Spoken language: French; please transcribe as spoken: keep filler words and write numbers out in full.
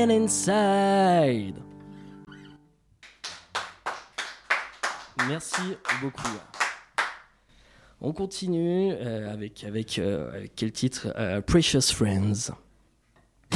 Man Inside. Merci beaucoup. On continue euh, avec, avec, euh, avec quel titre euh, Precious Friends.